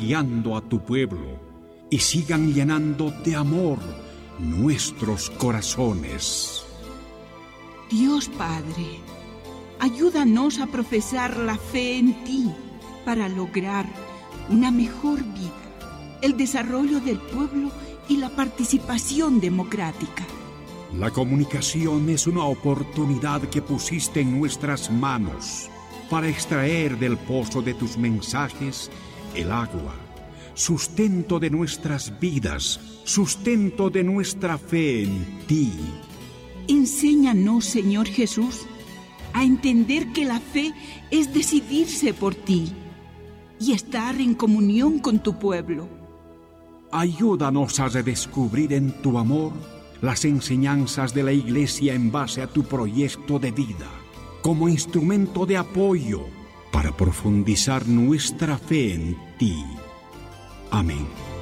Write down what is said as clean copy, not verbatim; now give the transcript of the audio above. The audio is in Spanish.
guiando a tu pueblo y sigan llenando de amor nuestros corazones. Dios Padre, ayúdanos a profesar la fe en ti para lograr una mejor vida, el desarrollo del pueblo y la participación democrática. La comunicación es una oportunidad que pusiste en nuestras manos para extraer del pozo de tus mensajes el agua, sustento de nuestras vidas, sustento de nuestra fe en ti. Enséñanos, Señor Jesús, a entender que la fe es decidirse por ti y estar en comunión con tu pueblo. Ayúdanos a redescubrir en tu amor las enseñanzas de la Iglesia en base a tu proyecto de vida, como instrumento de apoyo para profundizar nuestra fe en ti. Amén.